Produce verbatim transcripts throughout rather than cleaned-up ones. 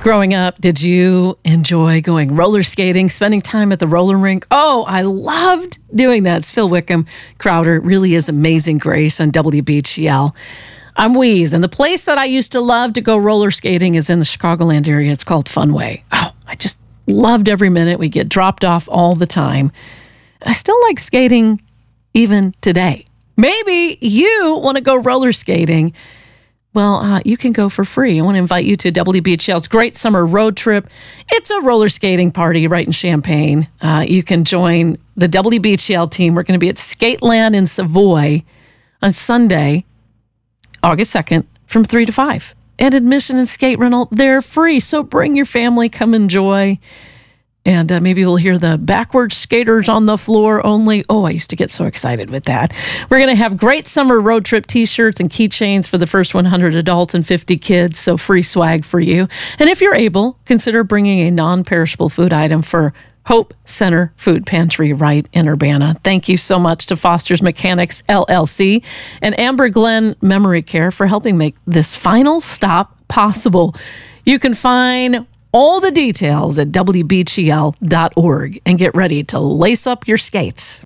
Growing up, did you enjoy going roller skating, spending time at the roller rink? Oh, I loved doing that. It's Phil Wickham Crowder. Really is Amazing Grace on W B G L. I'm Wheeze, and the place that I used to love to go roller skating is in the Chicagoland area. It's called Funway. Oh, I just loved every minute. We get dropped off all the time. I still like skating even today. Maybe you want to go roller skating. Well, uh, you can go for free. I want to invite you to W B H L's Great Summer Road Trip. It's a roller skating party right in Champaign. Uh, you can join the W B H L team. We're going to be at Skateland in Savoy on Sunday, August second, from three to five. And admission and skate rental, they're free. So bring your family, come enjoy. And uh, maybe we'll hear the backwards skaters on the floor only. Oh, I used to get so excited with that. We're going to have Great Summer Road Trip t-shirts and keychains for the first one hundred adults and fifty kids, so free swag for you. And if you're able, consider bringing a non-perishable food item for Hope Center Food Pantry right in Urbana. Thank you so much to Foster's Mechanics, L L C, and Amber Glen Memory Care for helping make this final stop possible. You can find all the details at W B G L dot org and get ready to lace up your skates.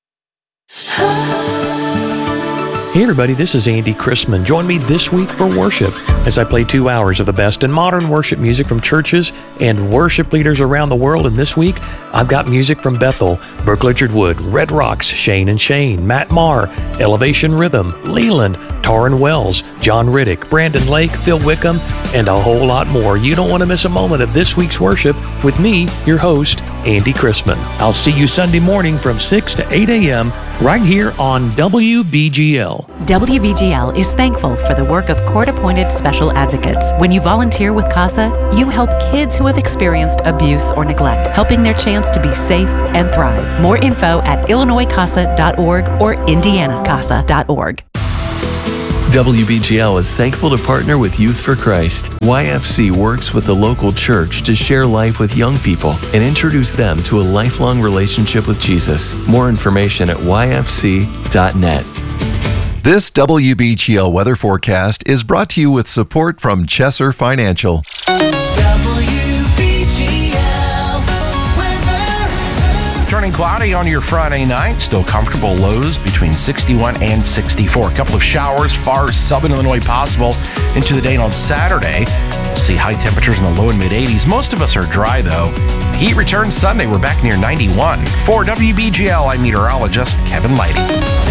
Hey everybody, this is Andy Chrisman. Join me this week for worship as I play two hours of the best in modern worship music from churches and worship leaders around the world. And this week, I've got music from Bethel, Brooke Lichard Wood, Red Rocks, Shane and Shane, Matt Maher, Elevation Rhythm, Leland, Taryn Wells, John Riddick, Brandon Lake, Phil Wickham, and a whole lot more. You don't want to miss a moment of this week's worship with me, your host, Andy Chrisman. I'll see you Sunday morning from six to eight a.m. right here on W B G L. W B G L is thankful for the work of court-appointed special advocates. When you volunteer with CASA, you help kids who have experienced abuse or neglect, helping their chance to be safe and thrive. More info at illinois casa dot org or indiana casa dot org. W B G L is thankful to partner with Youth for Christ. Y F C works with the local church to share life with young people and introduce them to a lifelong relationship with Jesus. More information at y f c dot net. This W B G L weather forecast is brought to you with support from Chesser Financial. W B G L weather. Turning cloudy on your Friday night. Still comfortable lows between sixty-one and sixty-four. A couple of showers far southern Illinois possible into the day on Saturday. We'll see high temperatures in the low and mid eighties. Most of us are dry though. Heat returns Sunday. We're back near ninety-one. For W B G L, I'm meteorologist Kevin Lighty.